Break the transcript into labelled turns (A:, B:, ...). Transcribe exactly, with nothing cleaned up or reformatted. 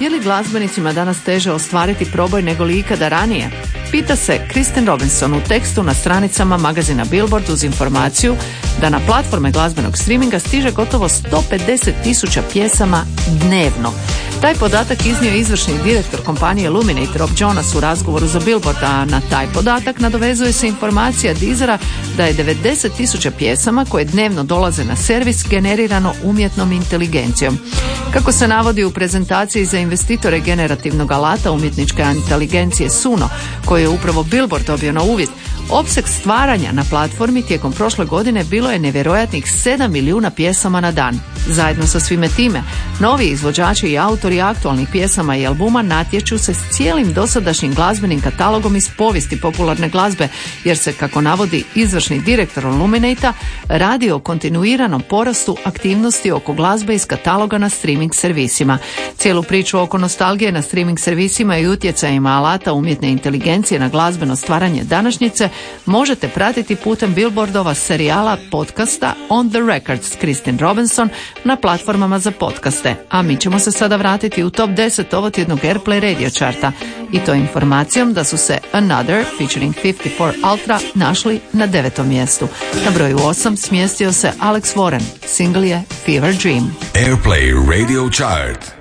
A: Je li glazbenicima danas teže ostvariti proboj nego li ikada ranije? Pita se Kristen Robinson u tekstu na stranicama magazina Billboard uz informaciju da na platforme glazbenog streaminga stiže gotovo sto pedeset tisuća pjesama dnevno. Taj podatak iznio je izvršni direktor kompanije Luminate Rob Jonas u razgovoru za Billboard, a na taj podatak nadovezuje se informacija Deezera da je devedeset tisuća pjesama koje dnevno dolaze na servis generirano umjetnom inteligencijom. Kako se navodi u prezentaciji za investitore generativnog alata umjetničke inteligencije Suno, koji je upravo Billboard dobio na uvid, opseg stvaranja na platformi tijekom prošle godine bilo je nevjerojatnih sedam milijuna pjesama na dan. Zajedno sa svime time, novi izvođači i autori aktualnih pjesama i albuma natječu se s cijelim dosadašnjim glazbenim katalogom iz povijesti popularne glazbe, jer se, kako navodi izvršni direktor Luminata, radi o kontinuiranom porastu aktivnosti oko glazbe iz kataloga na streaming servisima. Cijelu priču oko nostalgije na streaming servisima i utjecajima alata umjetne inteligencije na glazbeno stvaranje današnjice možete pratiti putem Billboardova serijala podcasta On the Record s Kristen Robinson na platformama za podcaste, a mi ćemo se sada vratiti u top deset ovotjednog Airplay radio charta, i to informacijom da su se Another featuring fifty-four Ultra našli na devetom mjestu. Na broju osam smjestio se Alex Warren, single je Fever Dream.
B: Airplay radio chart.